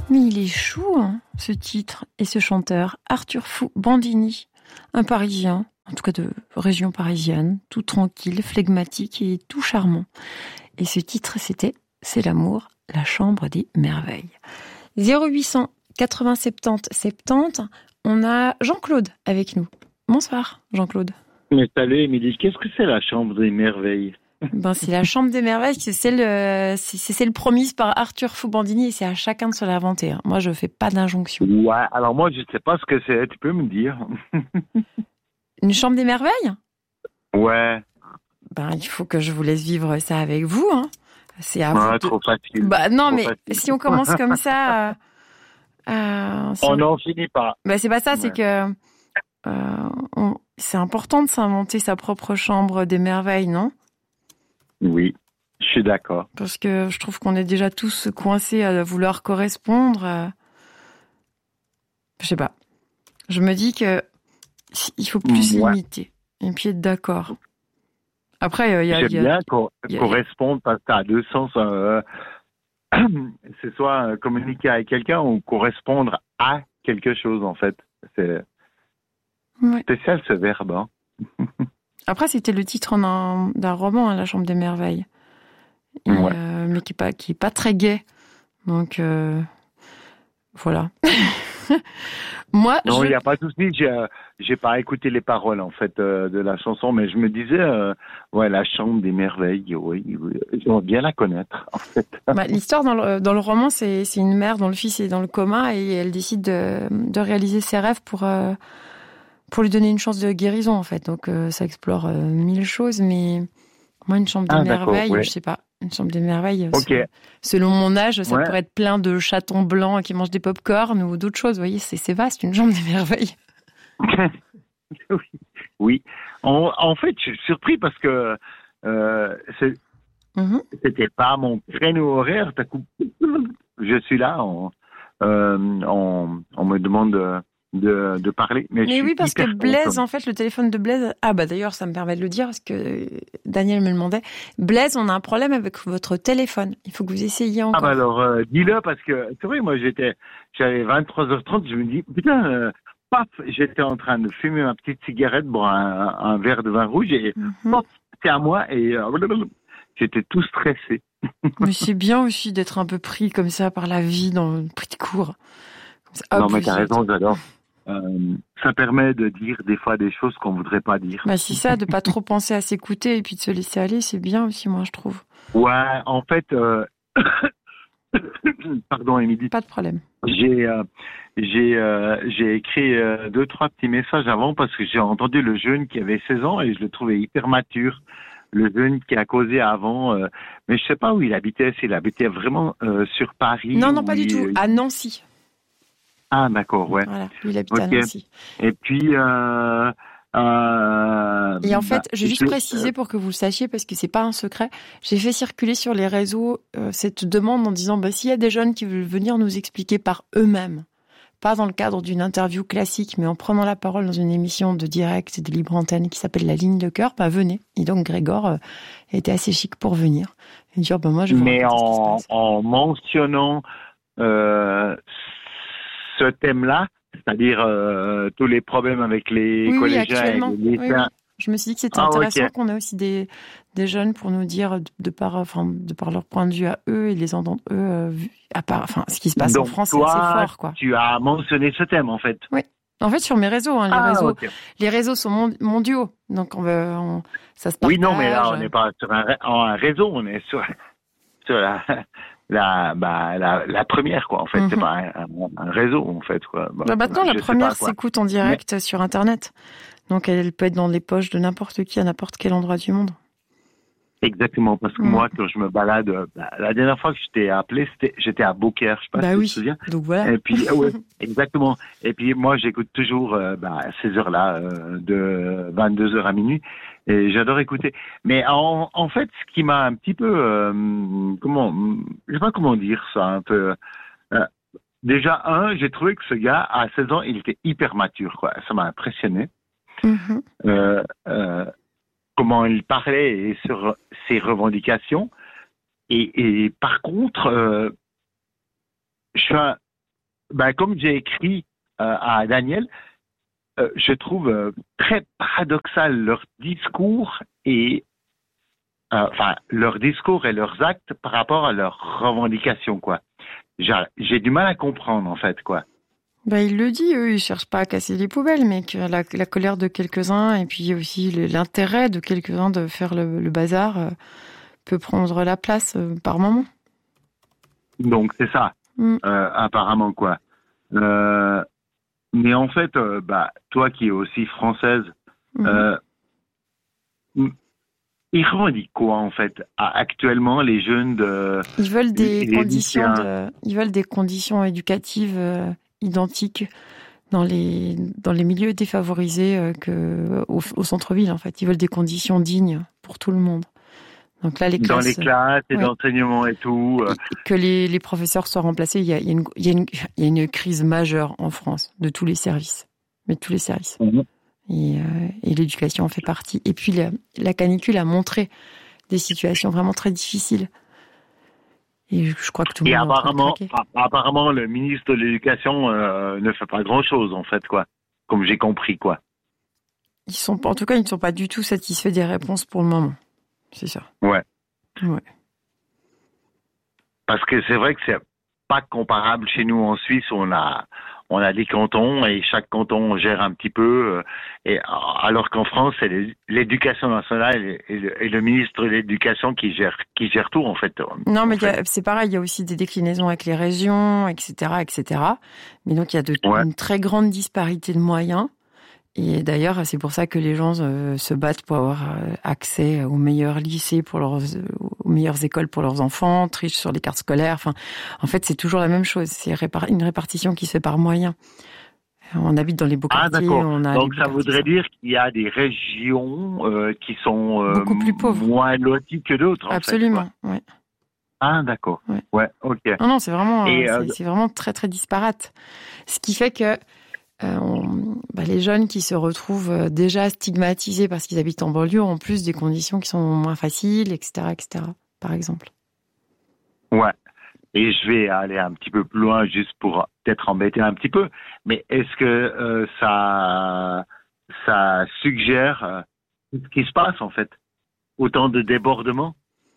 Mais il est chou, hein, ce titre et ce chanteur, Arthur Bandini, un Parisien, en tout cas de région parisienne, tout tranquille, flegmatique et tout charmant. Et ce titre, c'était « C'est l'amour, la chambre des merveilles ». 0800 80 70 70, on a Jean-Claude avec nous. Bonsoir, Jean-Claude. Mais salut, Émilie, qu'est-ce que c'est la chambre des merveilles? C'est la chambre des merveilles, c'est celle promise par Arthur Bandini et c'est à chacun de se l'inventer. Moi, je fais pas d'injonction. Ouais, alors moi, je sais pas ce que c'est, tu peux me dire? Une chambre des merveilles? Ouais. Il faut que je vous laisse vivre ça avec vous, hein. C'est à vous. Trop facile. Non, trop mais facile. si on commence comme ça... on n'en finit pas. C'est pas ça, c'est que... c'est important de s'inventer sa propre chambre des merveilles, non? Oui, je suis d'accord. Parce que je trouve qu'on est déjà tous coincés à vouloir correspondre. Je sais pas. Je me dis que il faut plus limiter et puis être d'accord. Après, il y a... J'aime bien correspondre parce que ça a deux sens. C'est soit communiquer avec quelqu'un ou correspondre à quelque chose, en fait. C'est spécial ce verbe, hein. Après, c'était le titre d'un roman, hein, La Chambre des Merveilles, mais qui est pas très gai. Donc voilà. Moi, non, il n'y a pas de souci. J'ai pas écouté les paroles en fait de la chanson, mais je me disais, La Chambre des Merveilles, oui, j'aimerais bien la connaître en fait. L'histoire dans le roman, c'est une mère dont le fils est dans le coma et elle décide de réaliser ses rêves pour lui donner une chance de guérison, en fait. Donc, ça explore 1000 choses, mais moi, une chambre des merveilles, je sais pas. Une chambre des merveilles, selon mon âge, ça pourrait être plein de chatons blancs qui mangent des pop-corn ou d'autres choses. Vous voyez, c'est vaste, une chambre des merveilles. Oui. En fait, je suis surpris parce que c'était pas mon créneau horaire. Je suis là, on me demande de parler. Mais oui, parce que Blaise, en fait, le téléphone de Blaise... d'ailleurs, ça me permet de le dire, parce que Daniel me le demandait. Blaise, on a un problème avec votre téléphone. Il faut que vous essayiez encore. Alors, dis-le, parce que, c'est vrai, moi, j'avais 23h30, je me dis, putain, paf, j'étais en train de fumer ma petite cigarette, boire un verre de vin rouge, et paf, c'est à moi, et j'étais tout stressé. Mais c'est bien aussi d'être un peu pris comme ça par la vie dans le petit cours. Non, mais t'as raison, j'adore. Ça permet de dire des fois des choses qu'on voudrait pas dire. C'est ça, de pas trop penser à s'écouter et puis de se laisser aller, c'est bien aussi, moi, je trouve. Ouais, en fait, pardon, Émilie. Pas de problème. J'ai écrit 2-3 petits messages avant parce que j'ai entendu le jeune qui avait 16 ans et je le trouvais hyper mature. Le jeune qui a causé avant, mais je sais pas où il habitait, s'il habitait vraiment sur Paris. Non, pas du tout, à Nancy. Ah, d'accord, ouais. Voilà, lui, il habite à Nancy. Et puis... et en fait, je vais juste préciser pour que vous le sachiez, parce que c'est pas un secret, j'ai fait circuler sur les réseaux cette demande en disant, s'il y a des jeunes qui veulent venir nous expliquer par eux-mêmes, pas dans le cadre d'une interview classique, mais en prenant la parole dans une émission de direct et de libre antenne qui s'appelle La Ligne de Cœur, venez. Et donc, Grégor était assez chic pour venir. Et dire, moi, je veux mais en mentionnant... ce thème-là, c'est-à-dire tous les problèmes avec les collégiens et les lycéens. Je me suis dit que c'était intéressant qu'on ait aussi des jeunes pour nous dire de par leur point de vue à eux et les entendre eux, ce qui se passe en France, c'est assez fort, quoi. Tu as mentionné ce thème, en fait. Oui. En fait, sur mes réseaux, les réseaux sont mondiaux, donc ça se partage. Oui, non, mais là, on n'est pas sur un réseau, on est sur la première, quoi, en fait. C'est pas un réseau, en fait, quoi. Maintenant, la première s'écoute en direct sur Internet. Donc, elle peut être dans les poches de n'importe qui, à n'importe quel endroit du monde. Exactement, parce que moi, quand je me balade, la dernière fois que je t'ai appelé, j'étais à Beaucaire, je sais pas si tu te souviens. Donc voilà. Et puis, exactement. Et puis, moi, j'écoute toujours, à ces heures-là, de 22h à minuit. Et j'adore écouter. Mais en fait, ce qui m'a un petit peu, je sais pas comment dire ça, un peu. Déjà, j'ai trouvé que ce gars, à 16 ans, il était hyper mature, quoi. Ça m'a impressionné. Comment il parlait et sur ses revendications. Et par contre, je suis comme j'ai écrit à Daniel, je trouve très paradoxal leur discours et leur discours et leurs actes par rapport à leurs revendications, quoi. J'ai du mal à comprendre, en fait, quoi. Il le dit, eux, ils cherchent pas à casser les poubelles, mais que la colère de quelques-uns et puis aussi l'intérêt de quelques-uns de faire le bazar peut prendre la place par moment. Donc, c'est ça, apparemment, quoi. Mais en fait, toi qui es aussi française, ils revendiquent quoi, en fait, actuellement, les jeunes de... Ils veulent ils veulent des conditions éducatives identiques dans les milieux défavorisés au centre-ville, en fait. Ils veulent des conditions dignes pour tout le monde. Donc là, dans les classes et d'enseignement et tout. Que les professeurs soient remplacés. Il y a une crise majeure en France de tous les services. Mais de tous les services. Et l'éducation en fait partie. Et puis la canicule a montré des situations vraiment très difficiles. Et je crois que tout le monde apparemment, le ministre de l'Éducation ne fait pas grand-chose, en fait, quoi. Comme j'ai compris, quoi. En tout cas, ils ne sont pas du tout satisfaits des réponses pour le moment. C'est ça. Ouais. Parce que c'est vrai que c'est pas comparable chez nous en Suisse où on a des cantons et chaque canton gère un petit peu. Alors qu'en France, c'est l'éducation nationale et le ministre de l'Éducation qui gère tout, en fait. Non, mais c'est pareil, il y a aussi des déclinaisons avec les régions, etc., etc. Mais donc, il y a une très grande disparité de moyens. Et d'ailleurs, c'est pour ça que les gens se battent pour avoir accès aux meilleurs lycées, aux meilleures écoles pour leurs enfants, trichent sur les cartes scolaires. Enfin, en fait, c'est toujours la même chose. C'est une répartition qui se fait par moyens. On habite dans les beaux quartiers. D'accord. Donc, ça voudrait dire qu'il y a des régions qui sont beaucoup plus pauvres, moins loties que d'autres. Absolument, oui. Ah, d'accord. Ouais, ok. Non, c'est vraiment très, très disparate. Ce qui fait que les jeunes qui se retrouvent déjà stigmatisés parce qu'ils habitent en banlieue ont en plus des conditions qui sont moins faciles, etc., par exemple. Ouais. Et je vais aller un petit peu plus loin juste pour peut-être embêter un petit peu. Mais est-ce que ça suggère ce qui se passe, en fait? Autant de débordements?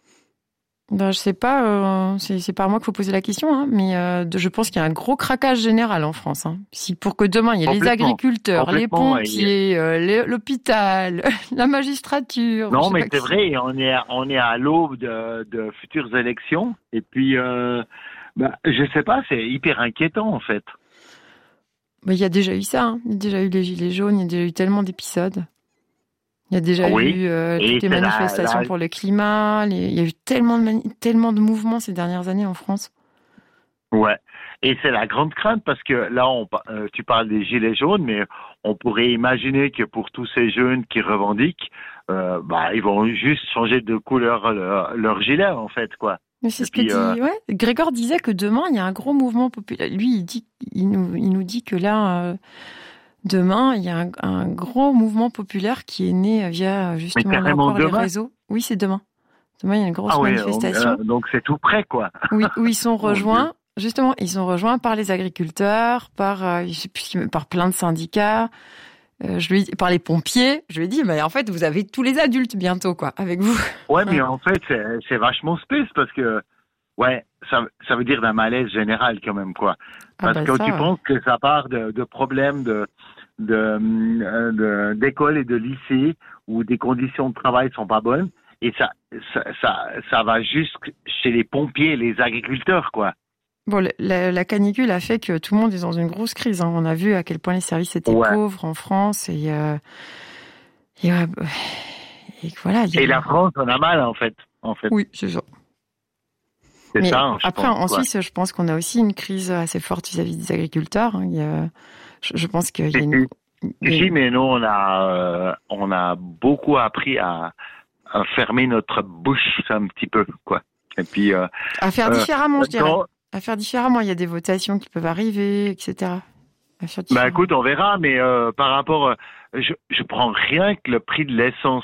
Je sais pas, c'est pas à moi qu'il faut poser la question, hein, mais je pense qu'il y a un gros craquage général en France. Hein. Pour que demain, il y ait les agriculteurs, les pompiers, l'hôpital, la magistrature... Non, mais c'est vrai, on est à l'aube de futures élections, et puis, je sais pas, c'est hyper inquiétant, en fait. Il y a déjà eu ça, hein. Il y a déjà eu les Gilets jaunes, il y a déjà eu tellement d'épisodes. Il y a déjà eu toutes les manifestations pour le climat. Il y a eu tellement de mouvements ces dernières années en France. Ouais. Et c'est la grande crainte parce que là, tu parles des gilets jaunes, mais on pourrait imaginer que pour tous ces jeunes qui revendiquent, ils vont juste changer de couleur leur gilet, en fait, quoi. Mais c'est ce que dit. Ouais. Grégor disait que demain, il y a un gros mouvement populaire. Lui, il nous dit que là. Demain, il y a un gros mouvement populaire qui est né via justement les réseaux. Oui, c'est demain. Demain, il y a une grosse manifestation. Donc c'est tout près, quoi. Oui, où ils sont rejoints. Justement, ils sont rejoints par les agriculteurs, par plein de syndicats, par les pompiers. Je lui ai dit, mais en fait, vous avez tous les adultes bientôt, quoi, avec vous. Ouais, mais en fait, c'est vachement space parce que, ça veut dire d'un malaise général quand même, quoi. Parce que tu penses que ça part de problèmes d'école et de lycée où des conditions de travail sont pas bonnes et ça va jusque chez les pompiers et les agriculteurs, quoi. Bon, la canicule a fait que tout le monde est dans une grosse crise. Hein. On a vu à quel point les services étaient pauvres en France et voilà. Et la France en a mal, en fait. Oui, c'est ça. C'est ça, après, en Suisse, je pense qu'on a aussi une crise assez forte vis-à-vis des agriculteurs. Je pense qu'il y a une... Si, mais nous, on a beaucoup appris à fermer notre bouche un petit peu, quoi. Et puis... à faire différemment, je dirais. À faire différemment. Il y a des votations qui peuvent arriver, etc. Écoute, on verra, mais par rapport... je prends rien que le prix de l'essence.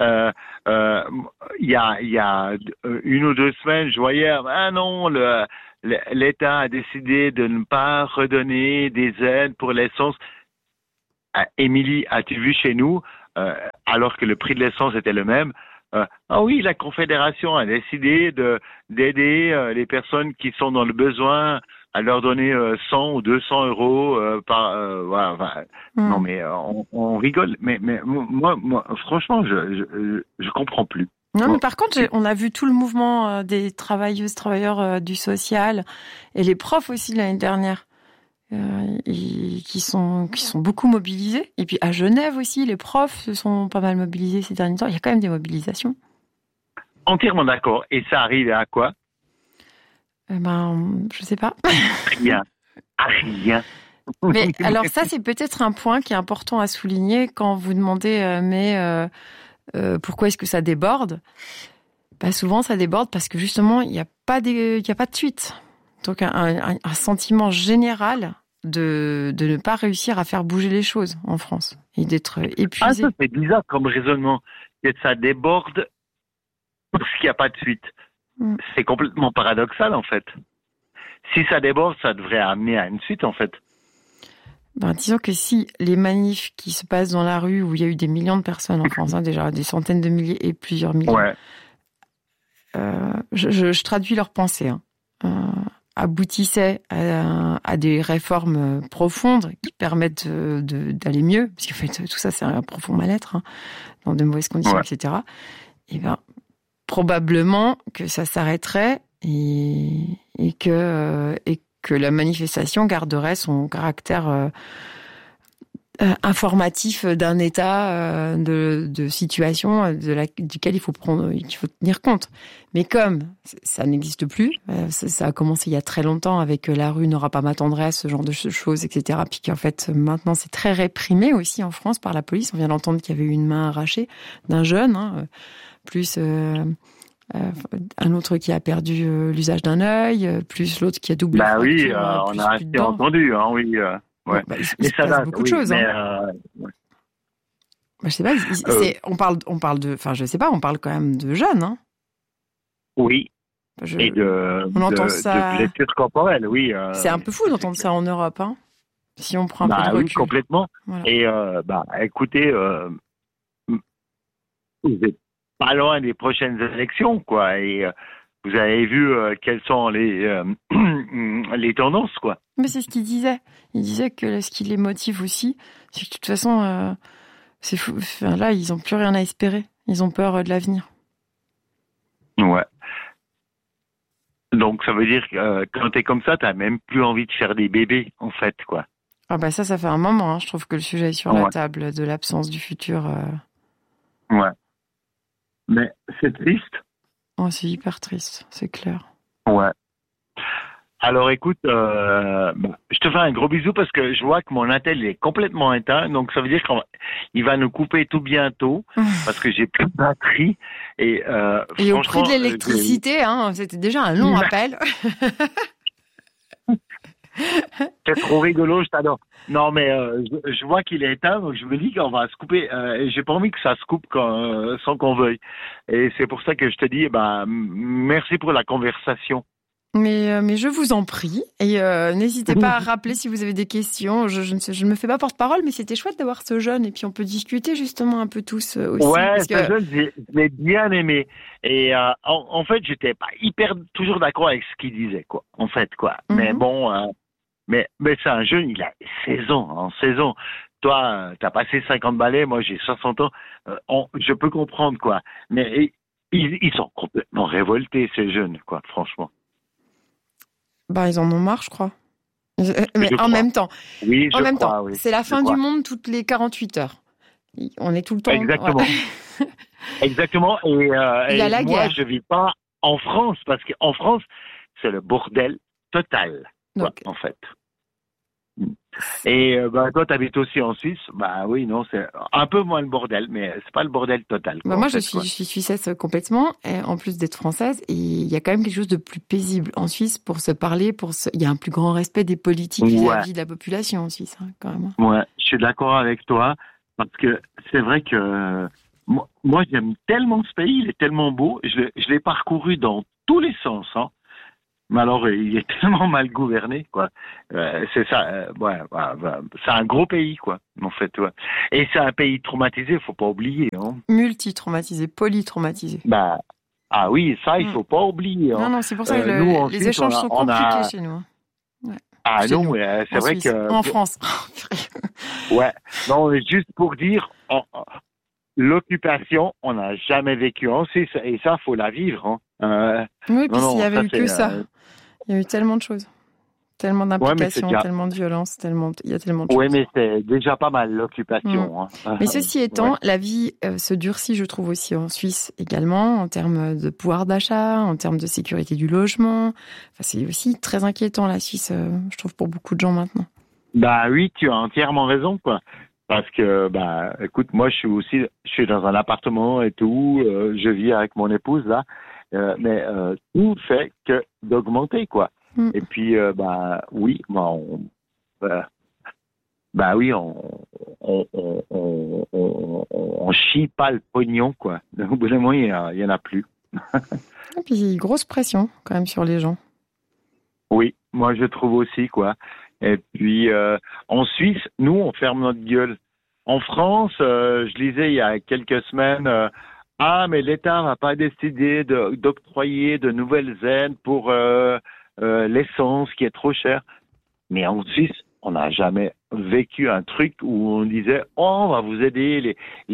Il y a 1 ou 2 semaines, je voyais, l'État a décidé de ne pas redonner des aides pour l'essence. Émilie, as-tu vu chez nous, alors que le prix de l'essence était le même, ah oui, la Confédération a décidé d'aider les personnes qui sont dans le besoin à leur donner 100 ou 200 euros voilà, enfin, non mais on rigole, mais moi franchement je comprends plus. Non, mais par contre, on a vu tout le mouvement des travailleuses, travailleurs du social et les profs aussi l'année dernière. Qui sont beaucoup mobilisés. Et puis à Genève aussi, les profs se sont pas mal mobilisés ces derniers temps. Il y a quand même des mobilisations. Entièrement d'accord. Et ça arrive à quoi? Je sais pas. Rien. Rien. Mais alors ça, c'est peut-être un point qui est important à souligner quand vous demandez pourquoi est-ce que ça déborde. Souvent, ça déborde parce que justement, il n'y a pas de suite. Donc un sentiment général de ne pas réussir à faire bouger les choses en France et d'être épuisé. Ça c'est bizarre comme raisonnement, que ça déborde parce qu'il n'y a pas de suite. C'est complètement paradoxal en fait. Si ça déborde, ça devrait amener à une suite en fait. Disons que si les manifs qui se passent dans la rue où il y a eu des millions de personnes en France, déjà des centaines de milliers et plusieurs millions, je traduis leurs pensées, aboutissaient à des réformes profondes qui permettent d'aller mieux, parce qu'en fait tout ça c'est un profond mal-être, dans de mauvaises conditions, etc. Et probablement que ça s'arrêterait et que la manifestation garderait son caractère informatif d'un état de situation duquel il faut tenir compte. Mais comme ça n'existe plus, ça a commencé il y a très longtemps avec la rue n'aura pas ma tendresse, ce genre de choses, etc. Puis qu'en fait maintenant c'est très réprimé aussi en France par la police. On vient d'entendre qu'il y avait eu une main arrachée d'un jeune, plus un autre qui a perdu l'usage d'un œil, plus l'autre qui a doublé. Oui, on a assez entendu, oui. Ouais. Il se passe beaucoup de choses. Je sais pas. On parle de. Enfin, je sais pas. On parle quand même de jeunes. Oui. Et on entend ça. De blessures corporelles, oui. C'est un peu fou d'entendre ça en Europe, si on prend un peu de recul. Oui, complètement. Voilà. Et écoutez, vous êtes pas loin des prochaines élections, quoi. Et vous avez vu quelles sont les tendances, quoi. Mais c'est ce qu'il disait. Il disait que ce qui les motive aussi, c'est que de toute façon, c'est fou. Enfin, là, ils n'ont plus rien à espérer. Ils ont peur de l'avenir. Ouais. Donc, ça veut dire que quand t'es comme ça, t'as même plus envie de faire des bébés, en fait, quoi. Ça fait un moment. Je trouve que le sujet est sur la table de l'absence du futur. Ouais. Mais c'est triste. Oh, c'est hyper triste, c'est clair. Ouais. Alors écoute, je te fais un gros bisou parce que je vois que mon attel est complètement éteint, donc ça veut dire qu'il va nous couper tout bientôt parce que j'ai plus de batterie et au prix de l'électricité, c'était déjà un long appel. C'est trop rigolo, je t'adore. Non mais je vois qu'il est éteint, donc je me dis qu'on va se couper. Et j'ai pas envie que ça se coupe sans qu'on veuille. Et c'est pour ça que je te dis, merci pour la conversation. Mais je vous en prie. Et n'hésitez pas à rappeler si vous avez des questions. Je ne me fais pas porte-parole, mais c'était chouette d'avoir ce jeune. Et puis on peut discuter justement un peu tous aussi. Ouais, ce jeune, je l'ai bien aimé. Et en fait, j'étais pas toujours d'accord avec ce qu'il disait, quoi. En fait, quoi. Mais bon, mais c'est un jeune, il a 16 ans. En 16 ans. Toi, t'as passé 50 balais, moi j'ai 60 ans. Je peux comprendre, quoi. Mais ils sont complètement révoltés, ces jeunes, quoi, franchement. Ils en ont marre, je crois. Mais en même temps. Oui, en même temps, c'est la fin du monde toutes les 48 heures. On est tout le temps. Exactement. Exactement. Et moi, guerre. Je vis pas en France parce qu'en France, c'est le bordel total. Donc, en fait. Et toi, t'habites aussi en Suisse. Oui, non, c'est un peu moins le bordel, mais c'est pas le bordel total. Quoi, moi, je suis suissesse complètement, en plus d'être française, et il y a quand même quelque chose de plus paisible en Suisse pour se parler, il y a un plus grand respect des politiques vis-à-vis de la population en Suisse, quand même. Ouais, je suis d'accord avec toi, parce que c'est vrai que moi, j'aime tellement ce pays, il est tellement beau, je l'ai parcouru dans tous les sens, Mais alors, il est tellement mal gouverné, quoi. C'est ça. C'est un gros pays, quoi. En fait, ouais. Et c'est un pays traumatisé, faut pas oublier. Hein. Multi-traumatisé, polytraumatisé. Bah, ah oui, ça, il faut pas oublier. Hein. Non, c'est pour ça que nous, les échanges sont compliqués chez nous. Hein. Ouais. Ah chez non, nous, c'est vrai Suisse, que. en France. Ouais. Non, mais juste pour dire, l'occupation, on n'a jamais vécu en Suisse, et ça, faut la vivre. Hein. Oui, puis s'il y avait eu que ça. Il y a eu tellement de choses. Tellement d'implications, tellement de violence, il y a tellement de choses. Oui, mais c'est déjà pas mal l'occupation. Hein. Mais ceci étant, la vie se durcit, je trouve, aussi en Suisse également, en termes de pouvoir d'achat, en termes de sécurité du logement. Enfin, c'est aussi très inquiétant, la Suisse, je trouve, pour beaucoup de gens maintenant. Bah oui, tu as entièrement raison, quoi. Parce que, écoute, moi, je suis dans un appartement et tout, je vis avec mon épouse, là, mais tout fait que d'augmenter, quoi. Et puis, oui, on chie pas le pognon, quoi. Au bout d'un moment, il y en a plus. Et puis, grosse pression, quand même, sur les gens. Oui, moi, je trouve aussi, quoi. Et puis, en Suisse, nous, on ferme notre gueule. En France, je lisais il y a quelques semaines, mais l'État va pas décider d'octroyer de nouvelles aides pour l'essence qui est trop chère. Mais en Suisse, on n'a jamais vécu un truc où on disait on va vous aider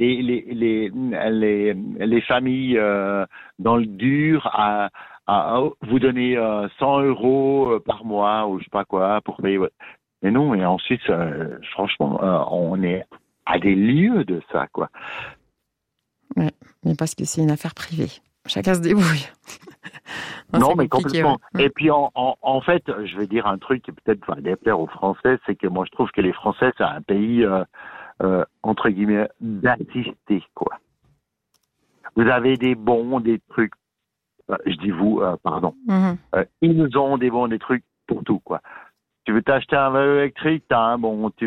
les familles dans le dur à vous donner 100 € par mois ou je sais pas quoi pour payer. Mais non, et en Suisse, franchement, on est à des lieux de ça, quoi. Ouais, mais parce que c'est une affaire privée. Chacun se débrouille. Non, mais complètement. Ouais. Et puis, en fait, je vais dire un truc qui peut-être va déplaire aux Français, c'est que moi, je trouve que les Français, c'est un pays, entre guillemets, d'assister, quoi. Vous avez des bons, des trucs, je dis vous, pardon. Ils ont des trucs pour tout, quoi. Tu veux t'acheter un vélo électrique, t'as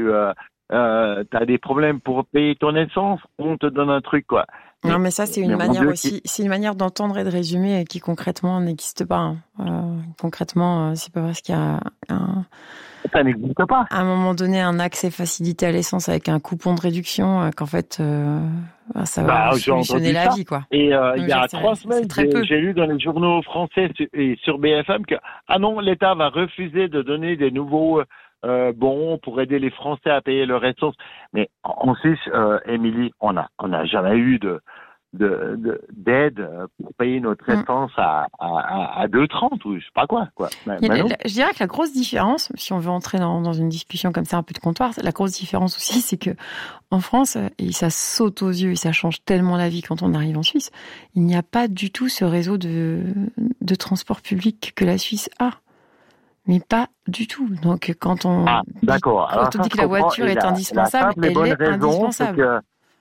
des problèmes pour payer ton essence, on te donne un truc, quoi. Non, mais ça, c'est une manière aussi, c'est une manière d'entendre et de résumer qui concrètement n'existe pas. Concrètement, c'est pas parce qu'il y a ça n'existe pas. À un moment donné, un accès facilité à l'essence avec un coupon de réduction, qu'en fait, ça va solutionner la vie, quoi. Et il y a 3 semaines, j'ai lu dans les journaux français et sur BFM que l'État va refuser de donner des nouveaux bons pour aider les Français à payer leur essence. Mais en Suisse, Émilie, on n'a jamais eu d'aide pour payer notre essence à 2,30 ou je sais pas quoi. Je dirais que la grosse différence, si on veut entrer dans une discussion comme ça un peu de comptoir, la grosse différence aussi, c'est que en France, et ça saute aux yeux et ça change tellement la vie quand on arrive en Suisse, il n'y a pas du tout ce réseau de transport public que la Suisse a. Mais pas du tout. Donc, quand on dit que la voiture est indispensable, elle est indispensable.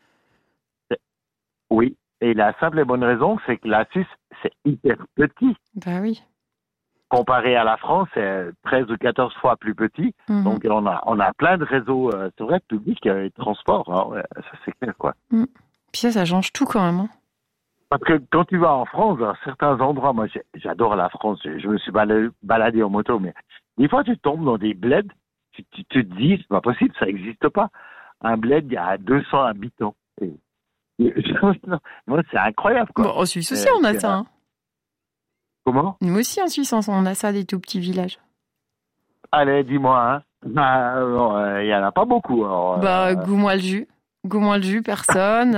Oui, et la simple et bonne raison, c'est que la Suisse, c'est hyper petit. Bah oui. Comparé à la France, c'est 13 ou 14 fois plus petit. Donc, on a plein de réseaux, c'est vrai, publics et transports. Hein, ça, c'est clair, quoi. Puis ça change tout quand même. Hein. Parce que quand tu vas en France, dans certains endroits, moi j'adore la France, je me suis baladé en moto, mais des fois tu tombes dans des bleds, tu te dis, c'est pas possible, ça n'existe pas. Un bled, il y a 200 habitants. Moi, c'est incroyable, quoi. Bon, en Suisse aussi, on a ça. Hein. Comment ? Nous aussi, en Suisse, on a ça, des tout petits villages. Allez, dis-moi, hein. Il y en a pas beaucoup. Alors, goût-moi le jus, personne.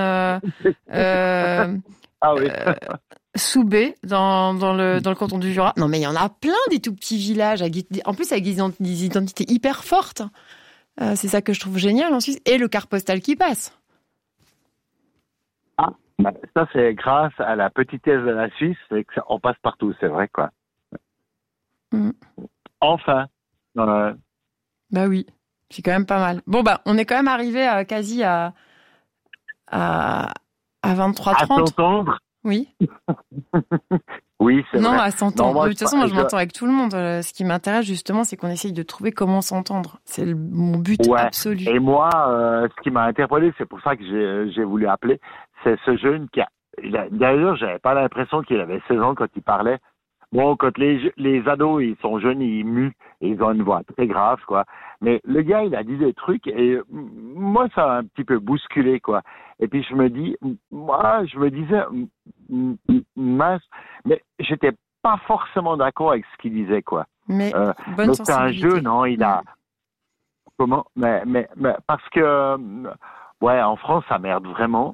Ah oui. Soubé dans le canton du Jura. Non, mais il y en a plein des tout petits villages, en plus avec des identités hyper fortes. C'est ça que je trouve génial en Suisse. Et le quart postal qui passe. Ça, c'est grâce à la petitesse de la Suisse, c'est qu'on passe partout, c'est vrai, quoi. Enfin. Bah oui, c'est quand même pas mal. Bon, on est quand même arrivé quasi à 23h30. À s'entendre. Oui. Oui, c'est vrai. Non, à s'entendre. De toute façon, moi, je m'entends avec tout le monde. Ce qui m'intéresse, justement, c'est qu'on essaye de trouver comment s'entendre. C'est mon but absolu. Et moi, ce qui m'a interpellé, c'est pour ça que j'ai voulu appeler, c'est ce jeune d'ailleurs, j'avais pas l'impression qu'il avait 16 ans quand il parlait. Bon, quand les ados, ils sont jeunes, ils muent, et ils ont une voix très grave, quoi. Mais le gars, il a dit des trucs, et moi, ça m'a un petit peu bousculé, quoi. Et puis, je me disais, mince, mais j'étais pas forcément d'accord avec ce qu'il disait, quoi. Mais bonne mais c'est un sensibilité. jeu, non? Il a, comment? Mais parce que, ouais, en France, ça merde vraiment.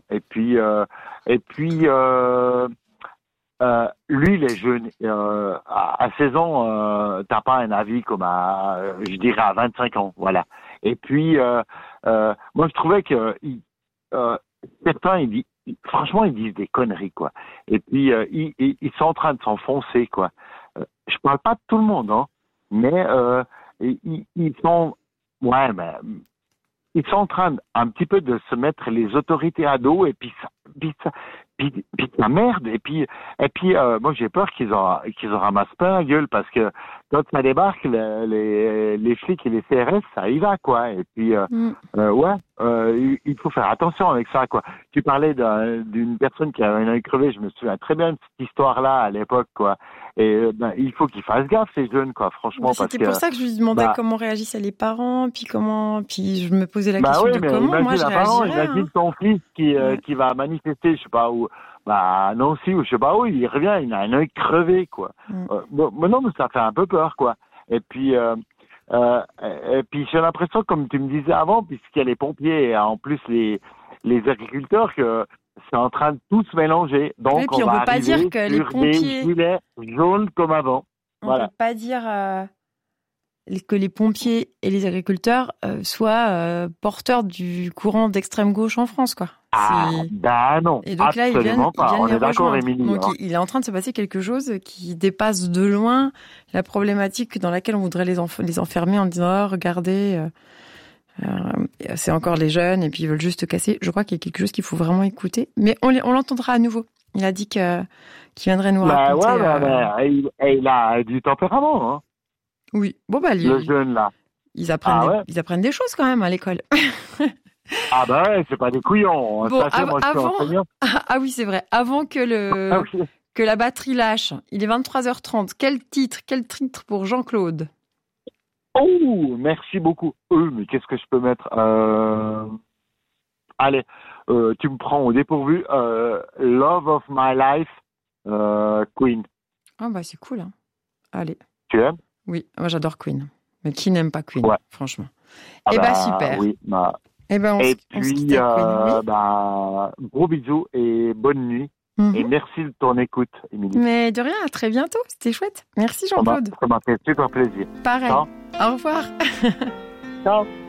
Lui, il est jeune. À 16 ans, t'as pas un avis comme je dirais, à 25 ans, voilà. Et puis, moi, je trouvais que certains, franchement, ils disent des conneries, quoi. Et puis, ils sont en train de s'enfoncer, quoi. Je parle pas de tout le monde, hein, mais ils sont, ouais, mais ils sont en train un petit peu de se mettre les autorités à dos, et puis la merde, et puis moi j'ai peur qu'ils en ramassent pas la gueule, parce que quand ça débarque, les flics et les CRS, ça y va, quoi. Et puis il faut faire attention avec ça, quoi. Tu parlais d'une personne qui avait un œil crevé, je me souviens très bien de cette histoire-là à l'époque, quoi. Et il faut qu'ils fassent gaffe, ces jeunes, quoi, franchement. C'était pour ça que je lui demandais comment réagissaient les parents, puis je me posais la question de comment moi je réagirais. Imagine ton fils qui va manifester, je sais pas où, à Nancy ou je sais pas où, il revient, il a un œil crevé, quoi. Non, mais ça fait un peu peur, quoi. Et puis j'ai l'impression, comme tu me disais avant, puisqu'il y a les pompiers et en plus les agriculteurs, que c'est en train de tout se mélanger. Donc, et puis on peut pas dire que les pompiers des gilets jaunes comme avant. Voilà. On peut pas dire que les pompiers et les agriculteurs soient porteurs du courant d'extrême gauche en France, quoi. Non. Et donc là, ils viennent on les est d'accord, rejoindre. Émilie. Donc il est en train de se passer quelque chose qui dépasse de loin la problématique dans laquelle on voudrait les enfermer en disant regardez. C'est encore les jeunes et puis ils veulent juste casser. Je crois qu'il y a quelque chose qu'il faut vraiment écouter. Mais on l'entendra à nouveau. Il a dit qu'il viendrait nous raconter. Il a du tempérament, hein. Oui. Bon, le jeune, là. Ils apprennent des choses quand même à l'école. C'est pas des couillons. Bon, ça, moi, je suis enseignant. Ah oui, c'est vrai. Avant que la batterie lâche, il est 23h30. Quel titre pour Jean-Claude? Oh, merci beaucoup. Mais qu'est-ce que je peux mettre? Allez, tu me prends au dépourvu. Love of my life, Queen. Ah c'est cool, hein. Allez. Tu aimes? Oui, moi j'adore Queen. Mais qui n'aime pas Queen, franchement. Super. Oui, on se quitte avec Queen, gros bisous et bonne nuit. Et merci de ton écoute, Émilie. Mais de rien, à très bientôt. C'était chouette. Merci Jean-Claude. Ça m'a fait super plaisir. Pareil. Ciao. Au revoir. Ciao.